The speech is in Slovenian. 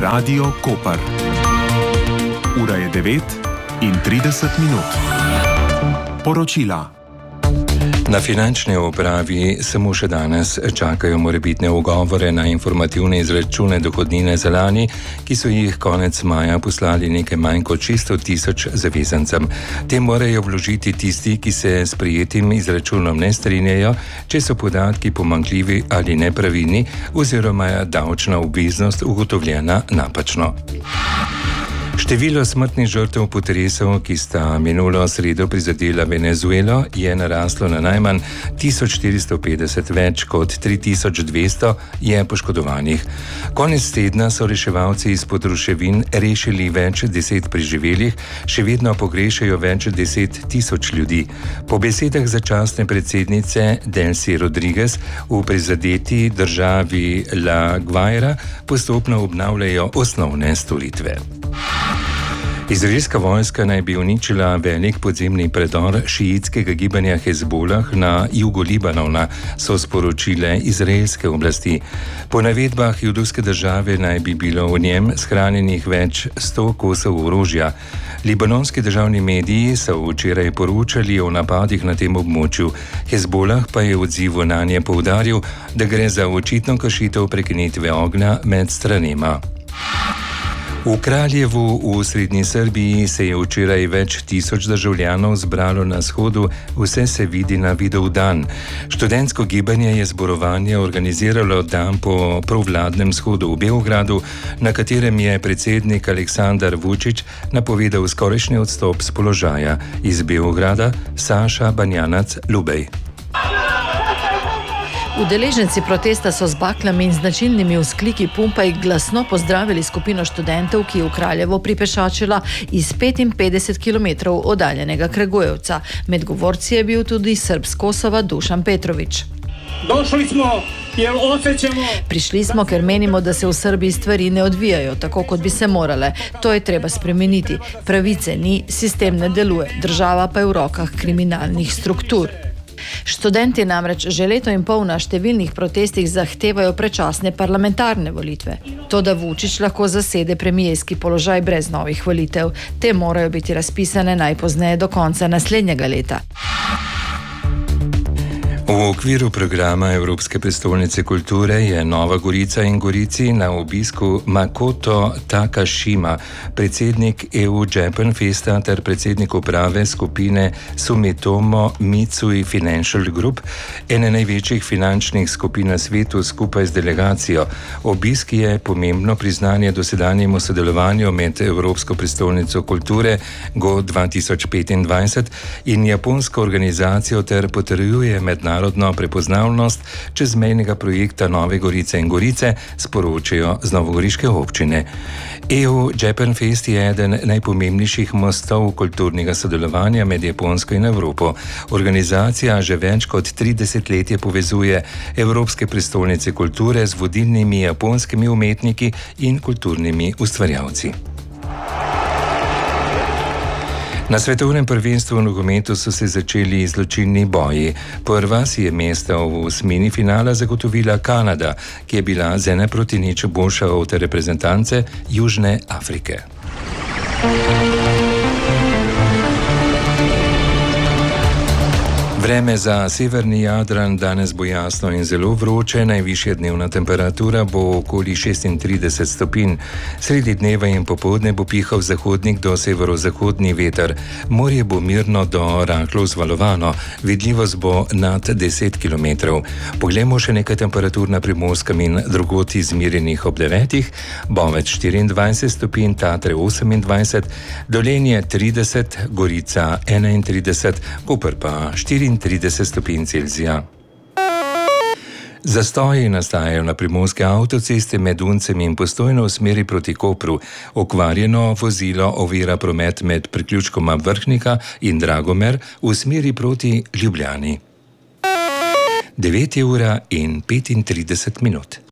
Radio Koper. Ura je 9:30. Poročila. Na finančni upravi samo še danes čakajo morebitne ugovore na informativne izračune dohodnine za lani, ki so jih konec maja poslali nekaj manj kot 600 tisoč zavezancem. Te morajo vložiti tisti, ki se s prijetim izračunom ne strinjajo, če so podatki pomanjkljivi ali nepravilni oziroma je davčna obveznost ugotovljena napačno. Število smrtnih žrtev potresov, ki sta minulo sredo prizadela Venezuelo, je naraslo na najmanj 1450, več kot 3200 je poškodovanih. Konec tedna so reševalci izpod ruševin rešili več 10 preživelih, še vedno pogrešajo več 10 tisoč ljudi. Po besedah začasne predsednice Delcy Rodriguez v prizadeti državi La Guaira postopno obnavljajo osnovne storitve. Izraelska vojska naj bi uničila velik podzemni predor šiitskega gibanja Hezbolah na jugu Libanona, so sporočile izraelske oblasti. Po navedbah judovske države naj bi bilo v njem shranjenih več 100 kosov orožja. Libanonski državni mediji so včeraj poročali o napadih na tem območju. Hezbolah pa je v odzivu nanje poudaril, da gre za očitno kršitev prekinitve ognja med stranema. V Kraljevu v srednji Srbiji se je včeraj več tisoč državljanov zbralo na shodu Vse se vidi na Vidovdan. Študentsko gibanje je zborovanje organiziralo dan po provladnem shodu v Beogradu, na katerem je predsednik Aleksandar Vučić napovedal skorajšnji odstop z položaja. Iz Beograda Saša Banjanac-Lubej. Udeleženci protesta so z baklami in značilnimi vzkliki pumpaj glasno pozdravili skupino študentov, ki je v Kraljevo pripešačila iz 55 km oddaljenega Kragujevca. Med govorci je bil tudi Srb s Kosova Dušan Petrović. Prišli smo, ker menimo, da se v Srbiji stvari ne odvijajo tako, kot bi se morale. To je treba spremeniti. Pravice ni, sistem ne deluje, država pa je v rokah kriminalnih struktur. Študenti namreč že leto in pol na številnih protestih zahtevajo predčasne parlamentarne volitve. Toda Vučić lahko zasede premijerski položaj brez novih volitev. Te morajo biti razpisane najpozneje do konca naslednjega leta. V okviru programa Evropske prestolnice kulture je Nova Gorica in Gorici na obisku Makoto Takashima, predsednik EU Japan Festa ter predsednik uprave skupine Sumitomo Mitsui Financial Group, ene največjih finančnih skupin na svetu skupaj z delegacijo. Obisk je pomembno priznanje dosedanjemu sodelovanju med Evropsko prestolnico kulture Go 2025 in japonsko organizacijo ter potrjuje mednarodno prepoznavnost čezmejnega projekta Nove Gorice in Gorice, sporočajo z novogoriške občine. EU Japan Fest je eden najpomembnejših mostov kulturnega sodelovanja med Japonsko in Evropo. Organizacija že več kot 30 let povezuje Evropske prestolnice kulture z vodilnimi japonskimi umetniki in kulturnimi ustvarjalci. Na svetovnem prvenstvu v nogometu so se začeli izločilni boji. Prva si je mesto v osmini finala zagotovila Kanada, ki je bila z 1-0 boljša od reprezentance Južne Afrike. Vreme za severni Jadran, danes bo jasno in zelo vroče, najvišja dnevna temperatura bo okoli 36 stopinj. Sredi dneva in popoldne bo pihal zahodnik do severozahodni veter. Morje bo mirno do rahlo vzvalovano, vidljivost bo nad 10 km. Poglejmo še nekaj temperatur na Primorskem in drugod izmerjenih ob 9, Bovec 24 stopinj, Tatre 28, Dolenje 30, Gorica 31, Koper pa 34 stopinj Celzija. Zastoji nastajajo na primorske avtoceste med Uncem in Postojno v smeri proti Kopru. Okvarjeno vozilo ovira promet med priključkoma Vrhnika in Dragomer v smeri proti Ljubljani. 9:35.